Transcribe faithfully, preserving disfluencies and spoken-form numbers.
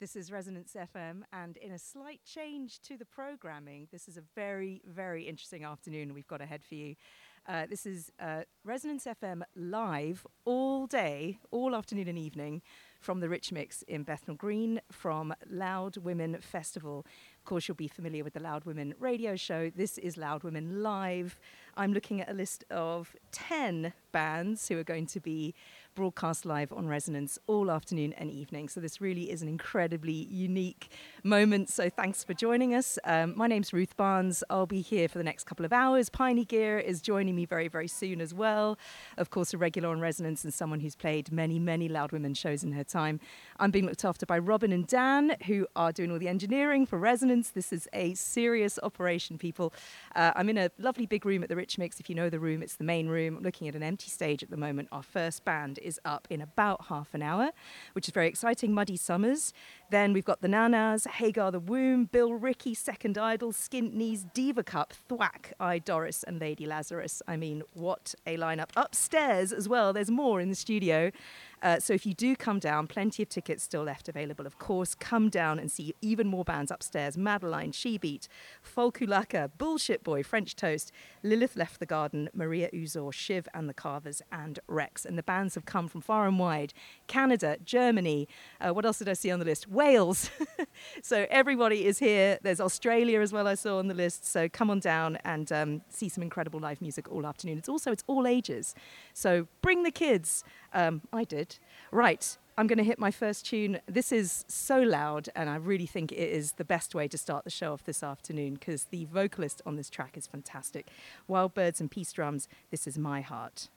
This is Resonance F M, and in a slight change to the programming, this is a very, very interesting afternoon we've got ahead for you. Uh, this is uh, Resonance F M live all day, all afternoon and evening from the Rich Mix in Bethnal Green from Loud Women Festival. Of course, you'll be familiar with the Loud Women radio show. This is Loud Women Live. I'm looking at a list of ten bands who are going to be broadcast live on Resonance all afternoon and evening. So this really is an incredibly unique moment. So thanks for joining us. Um, my name's Ruth Barnes. I'll be here for the next couple of hours. Piney Gear is joining me very, very soon as well. Of course, a regular on Resonance and someone who's played many, many Loud Women shows in her time. I'm being looked after by Robin and Dan, who are doing all the engineering for Resonance. This is a serious operation, people. Uh, I'm in a lovely big room at the Rich Mix. If you know the room, it's the main room. I'm looking at an empty stage at the moment. Our first band is up in about half an hour, which is very exciting. Muddy Summers. Then we've got the Nanas, Hagar the Womb, Bill Ricky, Second Idol, Skint Knees, Diva Cup, Thwack, I Doris, and Lady Lazarus. I mean, what a lineup. Upstairs as well, there's more in the studio. Uh, so if you do come down, plenty of tickets still left available, of course. Come down and see even more bands upstairs. Madeline, She Beat, Folkulaka, Bullshit Boy, French Toast, Lilith Left the Garden, Maria Uzor, Shiv and the Carvers, and Rex. And the bands have come from far and wide. Canada, Germany, uh, what else did I see on the list? Wales. So everybody is here. There's Australia as well, I saw on the list. So come on down and um, see some incredible live music all afternoon. It's also, it's all ages. So bring the kids. Um, I did. Right, I'm going to hit my first tune. This is so loud, and I really think it is the best way to start the show off this afternoon because the vocalist on this track is fantastic. Wild Birds and Peace Drums, this is My Heart.